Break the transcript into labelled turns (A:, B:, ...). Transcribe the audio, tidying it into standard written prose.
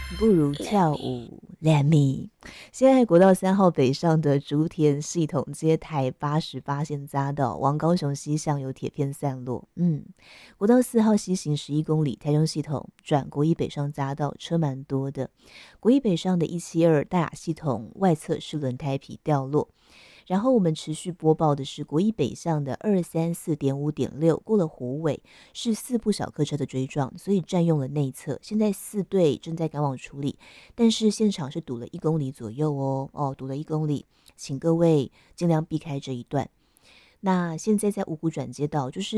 A: 不如跳舞，Let me。现在国道3号北上的竹田系统接台88线匝道往高雄西向有铁片散落。国道4号西行11公里，台中系统转国一北上匝道车蛮多的。国一北上的172大雅系统外侧是轮胎皮掉落。然后我们持续播报的是国一北向的234.5.6过了虎尾，是4部小客车的追撞，所以占用了内侧。现在4队正在赶往处理，但是现场是堵了1公里左右堵了1公里，请各位尽量避开这一段。那现在在五股转接道，就是